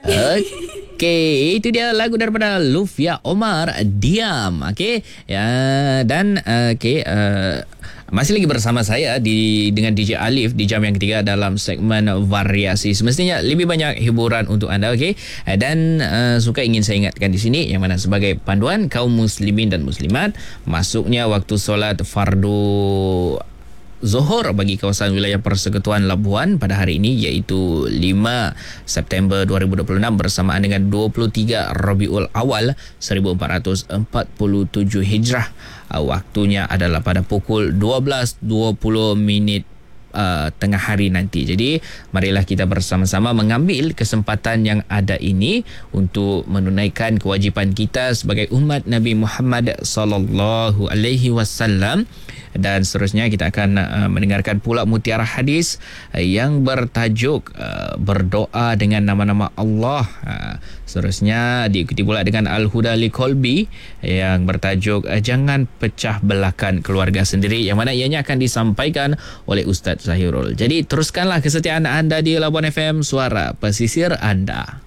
Okey, itu dia lagu daripada Lufia Omar, Diam. Okey. Ya, dan masih lagi bersama saya dengan DJ Alif di jam yang ketiga dalam segmen variasi. Semestinya lebih banyak hiburan untuk anda, okey? Dan suka ingin saya ingatkan di sini yang mana sebagai panduan kaum muslimin dan muslimat, masuknya waktu solat fardu Zohor bagi kawasan wilayah Persekutuan Labuan pada hari ini iaitu 5 September 2026 bersamaan dengan 23 Rabiul Awal 1447 Hijrah. Waktunya adalah pada pukul 12.20 tengah hari nanti. Jadi marilah kita bersama-sama mengambil kesempatan yang ada ini untuk menunaikan kewajipan kita sebagai umat Nabi Muhammad sallallahu alaihi wasallam. Dan seterusnya kita akan mendengarkan pula mutiara hadis yang bertajuk berdoa dengan nama-nama Allah. Seterusnya diikuti pula dengan Al-Huda li Qalbi yang bertajuk jangan pecah belahkan keluarga sendiri, yang mana ianya akan disampaikan oleh Ustaz Zahirul. Jadi teruskanlah kesetiaan anda di Labuan FM, suara pesisir anda.